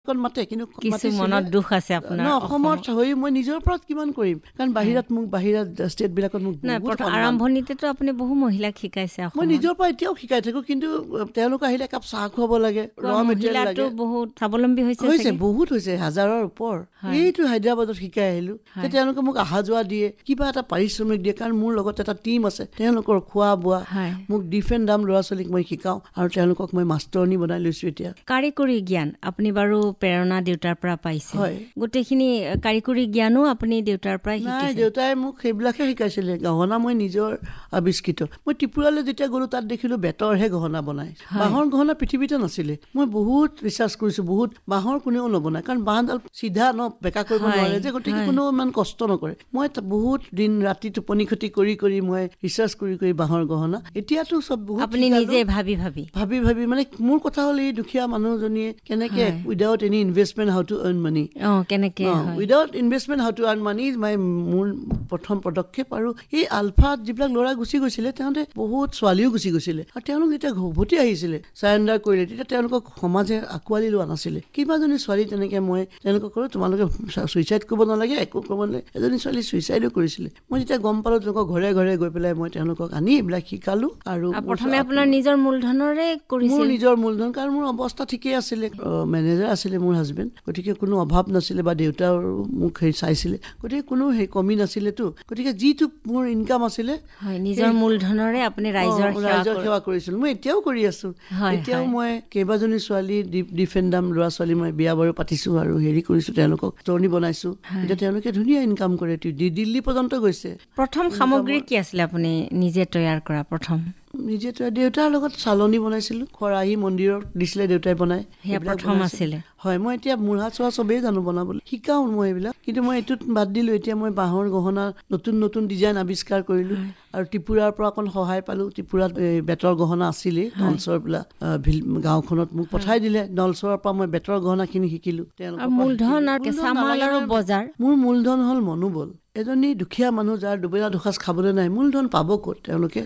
মাতে কিন্তু কিছু মনত দুখ আছে আপোনাৰ অসমত হৈ মই নিজৰ ওপৰত কিমান কৰিম কাৰণ বাহিৰত ষ্টেট বিলাকত মোক বহুত আৰম্ভণিতেতো আপুনি বহু মহিলাক শিকাইছে মই নিজৰ পৰা এতিয়াও শিকাই থাকো কিন্তু তেওঁলোক আহিলে কাপ চাহ খুৱাব লাগে ৰ মেটেৰিয়েল লাগে বহুত স্বাৱলম্বী হৈছে বহুত হৈছে হাজাৰৰ ওপৰ এইটো হায়দৰাবাদত শিকাই আহিলো তেওঁলোকে মোক অহা যোৱা দিয়ে কিবা এটা পাৰিশ্ৰমিক দিয়ে কাৰণ মোৰ লগত এটা টিম আছে তেওঁলোকৰ খোৱা বোৱা মোক ডিফেণ্ট দাম ল'ৰা ছোৱালীক মই শিকাওঁ আৰু তেওঁলোকক মই মাষ্টৰণী বনাই লৈছো এতিয়া কাৰিকৰী জ্ঞান আপুনি বাৰু প্ৰেৰণা দেউতাৰ পৰা পাইছে গোটেইখিনি কাৰিকৰী জ্ঞানো আপুনি দেউতাৰ পৰাই শিকিছে নাই দেউতাই মোক সেইবিলাকে শিকাইছিলে গহনা মই নিজৰ আৱিষ্কৃত মই ত্ৰিপুৰালৈ যেতিয়া গ'লো তাত দেখিলো বেতৰহে গহনা বনাই বাঁহৰ গহনা পৃথিৱীতে নাছিলে মই বহুত ৰিচাৰ্চ কৰিছো বহুত বাঁহৰ কোনেও নবনায় কাৰণ বাঁহডাল চিধা বেকা কৰিব নোৱাৰে যে গতিকে কোনেও ইমান কষ্ট নকৰে মই বহুত দিন ৰাতি টোপনি ক্ষতি কৰি কৰি মই ৰিচাৰ্চ কৰি কৰি বাঁহৰ গহনা এতিয়াতো চব বহুত আপুনি নিজে ভাবি মানে মোৰ কথা হ'ল এই দুখীয়া মানুহজনীয়ে কেনেকে without any investment how to earn মানি কেনেকে without investment how to earn মানি মাই মোৰ প্ৰথম পদক্ষেপ আৰু এই আলফাত যিবিলাক ল'ৰা গুচি গৈছিলে তেওঁলোকে বহুত ছোৱালীও গুচি গৈছিলে আৰু তেওঁলোক যেতিয়া উভতি আহিছিলে চাৰেণ্ডাৰ কৰিলে তেতিয়া তেওঁলোকক সমাজে আঁকোৱালি লোৱা নাছিলে কিবাজনী ছোৱালী তেনেকে মই তেওঁলোকক ক'লো তোমালোকে ছুইচাইড কৰিব নালাগে একো কৰিব নালাগে এজনী ছোৱালী ছুইচাইডো কৰিছিলে মই যেতিয়া গম পালো তেওঁলোকক ঘৰে ঘৰে গৈ পেলাই মই তেওঁলোকক আনি এইবিলাক শিকালো আৰু প্ৰথমে আপোনাৰ নিজৰ মূলধনৰে কৰিছিল মোৰ নিজৰ মূলধন কাৰণ মোৰ অৱস্থা ঠিকেই আছিলে মেনেজাৰ আছিলে মোৰ হাজবেণ্ড গতিকে কোনো অভাৱ নাছিলে বা দেউতাও মোক চাইছিলে গতিকে কোনো কমি নাছিলেতো গতিকে যিটো মোৰ ইনকাম আছিলে নিজৰ মূলধনৰে আপুনি ৰাইজৰ সেৱা কৰিছিলো মই এতিয়াও কৰি আছো এতিয়াও মই কেইবাজনী ছোৱালী ডিফেণ্ডাম ল'ৰা ছোৱালী মই বিয়া বাৰু পাতিছো আৰু হেৰি কৰিছো তেওঁলোকক তৰণি বনাইছো এতিয়া তেওঁলোকে ধুনীয়া ইনকাম কৰে দিল্লী পৰ্যন্ত গৈছে প্ৰথম সামগ্ৰী কি আছিলে আপুনি নিজে তৈয়াৰ কৰা প্ৰথম নিজে দেউতাৰ লগত চালনী বনাইছিলো খৰাহী মন্দিৰত দিছিলে দেউতাই বনাই প্ৰথম আছিলে হয় মই এতিয়া মুঢ়া চোৱা চবেই জানো বনাবলৈ শিকাও মই এইবিলাক কিন্তু মই এইটোত বাদ দিলো এতিয়া মই বাঁহৰ গহনা নতুন নতুন ডিজাইন আৱিষ্কাৰ কৰিলো আৰু ত্ৰিপুৰাৰ পৰা অকণ সহায় পালো ত্ৰিপুৰাত বেতৰ গহনা আছিলে নলচৰ বিলাক গাঁওখনত মোক পঠাই দিলে নলচৰৰ পৰা মই বেতৰ গহনাখিনি শিকিলো মূলধন আৰু কেঁচামাল আৰু বজাৰ মোৰ মূলধন হ'ল মনোবল এজনী দুখীয়া মানুহ যাৰ দুবেলা দুসাঁজ খাবলৈ নাই মূলধন পাব ক'ত তেওঁলোকে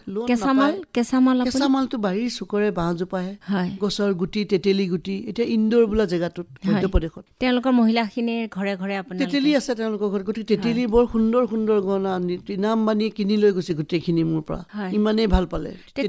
কেঁচামালটো বাৰীৰ চুকৰে বাঁহজোপাহে গছৰ গুটি তেতেলী গুটি এতিয়া ইন্দোৰ বোলা জেগাটোত মধ্যপ্ৰদেশত তেওঁলোকৰ মহিলাখিনিৰ ঘৰে ঘৰে তেতেলী আছে তেওঁলোকৰ ঘৰত গতিকে তেতেলী বৰ সুন্দৰ সুন্দৰ গহনা নাম বানি কিনি লৈ গৈছে গোটেইখিনি মোৰ পৰা ইমানেই ভাল পালে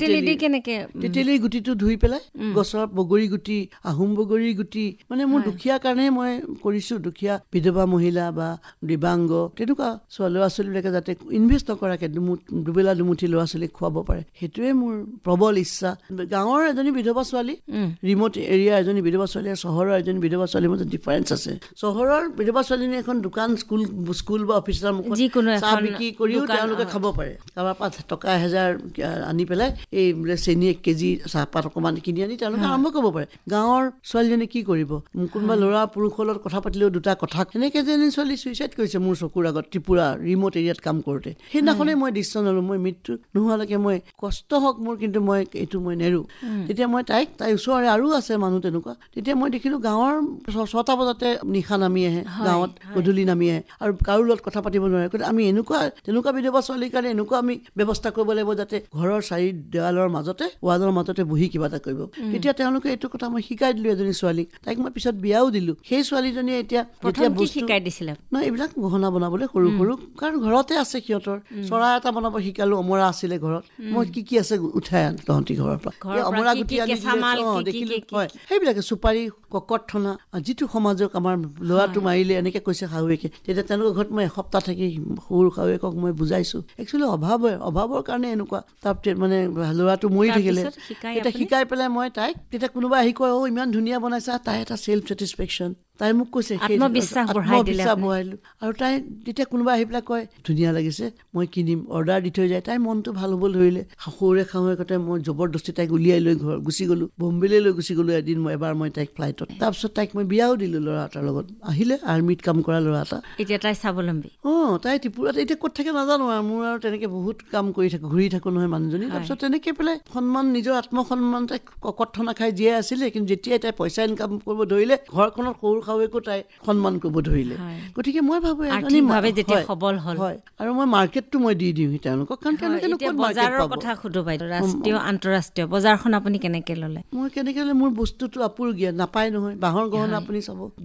তেতেলীৰ গুটিটো ধুই পেলাই গছৰ বগৰী গুটি আহোম বগৰী গুটি মানে মোৰ দুখীয়া কাৰণে মই কৰিছো দুখীয়া বিধৱা মহিলা বা দিব্যাংগ তেনেকুৱা ল'ৰা ছোৱালীবিলাকে যাতে ইনভেষ্ট নকৰাকে দুবেলা দুমুঠি ল'ৰা ছোৱালীক খুৱাব পাৰে সেইটোৱে মোৰ প্ৰবল ইচ্ছা গাঁৱৰ এজনী বিধৱা ছোৱালী ৰিমট এৰিয়া এজনী বিধৱা ছোৱালী আৰু চহৰৰ এজনী বিধৱা ছোৱালীৰ মাজত ডিফাৰেঞ্চ আছে চহৰৰ বিধৱা ছোৱালীজনী এখন দোকান স্কুল বা অফিচৰ মুখত চাহ বিক্ৰী কৰিও তেওঁলোকে খাব পাৰে কাৰোবাৰ পৰা টকা 1000 আনি পেলাই এই বোলে চেনি 1 কেজি চাহপাত অকণমান কিনি আনি তেওঁলোকে আৰম্ভ কৰিব পাৰে গাঁৱৰ ছোৱালীজনী কি কৰিব কোনোবা ল'ৰা পুৰুষৰ লগত কথা পাতিলেও দুটা কথা এনেকে এজনী ছোৱালী ছুইচাইড কৰিছে মোৰ চকুৰ আগত ত্ৰিপুৰা ৰিমট এৰিয়াত কাম কৰোঁতে সেইদিনাখনে মই ডিচিশ্যন ল'লো মই মৃত্যু নোহোৱালৈকে মই কষ্ট হওক মোৰ কিন্তু মই এইটো মই নেৰো তেতিয়া মই তাইৰ ওচৰৰে আৰু আছে মানুহ তেনেকুৱা তেতিয়া মই দেখিলোঁ গাঁৱৰ 6টা বজাতে নিশা নামি আহে গাঁৱত গধূলি নামি আহে আৰু কাৰো লগত কথা পাতিব নোৱাৰে গতিকে আমি তেনেকুৱা বিধৱা ছোৱালীৰ কাৰণে এনেকুৱা আমি ব্যৱস্থা কৰিব লাগিব যাতে ঘৰৰ চাৰি দেৱালৰ মাজতে ৱালৰ মাজতে বহি কিবা এটা কৰিব তেতিয়া তেওঁলোকে এইটো কথা মই শিকাই দিলোঁ এজনী ছোৱালীক তাইক মই পিছত বিয়াও দিলোঁ সেই ছোৱালীজনীয়ে এতিয়া শিকাই দিছিলে নহয় এইবিলাক গহনা বনাবলৈ সৰু সৰু কাৰণ ঘৰতে আছে সিহঁতৰ চৰা এটা বনাব শিকালো অমৰা আছিলে ঘৰত মই কি আছে উঠাই আন তহঁতি ঘৰৰ পৰা অমৰা গুটি আনি দেখিলো হয় সেইবিলাকে চুপাৰী ককৰ্থনা যিটো সমাজক আমাৰ ল'ৰাটো মাৰিলে এনেকে কৈছে শাহুৱেকে তেতিয়া তেওঁলোকৰ ঘৰত মই এসপ্তাহ থাকি সৰু শাহুৱেকক মই বুজাইছো একচুৱেলি অভাৱৰ কাৰণে এনেকুৱা তাৰপিছত মানে ল'ৰাটো মৰি থাকিলে এতিয়া শিকাই পেলাই মই তাইক তেতিয়া কোনোবা আহি কয় ইমান ধুনীয়া বনাইছা তাই এটা চেল্ফ ছেটিছফেকশ্যন তাই মোক কৈছে আত্মবিশ্বাস বঢ়াইলো আৰু তাই তেতিয়া কোনোবা আহি পেলাই কয় ধুনীয়া লাগিছে মই কিনিম অৰ্ডাৰ দি থৈ যায় তাই মনটো ভাল হ'ব ধৰিলে সৰুৰে শাহুৱেকতে মই জবৰদস্তি তাইক উলিয়াই লৈ ঘৰ গুচি গ'লো বম্বেলৈ লৈ গুচি গ'লো এদিন এবাৰ মই তাইক ফ্লাইটত তাৰপিছত তাইক মই বিয়াও দিলোঁ ল'ৰা এটাৰ লগত আহিলে আৰ্মিত কাম কৰা ল'ৰা এটা এতিয়া তাই স্বাৱলম্বী তাই ত্ৰিপুৰাত এতিয়া ক'ত থাকে নাজানো আৰু মোৰ আৰু তেনেকে বহুত কাম কৰি থাকো ঘূৰি থাকো নহয় মানুহজনী তাৰপিছত তেনেকে পেলাই সন্মান নিজৰ আত্মসন্মান তাইক ককৰ্থনা খাই জীয়াই আছিলে কিন্তু যেতিয়াই তাই পইচা ইনকাম কৰিব ধৰিলে ঘৰখনত সৰু শাহুৱেকো তাই সন্মান কৰিব ধৰিলে গতিকে মই ভাবো আৰ্থিকভাৱে যেতিয়া সবল হ'ল হয় আৰু মই মাৰ্কেটটো মই দি দিওঁ তেওঁলোকক কাৰণ তেওঁলোকেনো ক'ত মাৰ্কেট পাব কথা সুধো বাইদেউ ৰাষ্ট্ৰীয় আন্তঃৰাষ্ট্ৰীয় বজাৰখন আপুনি কেনেকে ল'লে মই কেনেকে মোৰ বস্তুটো আপুৰুগীয়া নাপায় নহয় বাঁহৰ গহনা আপুনি চাব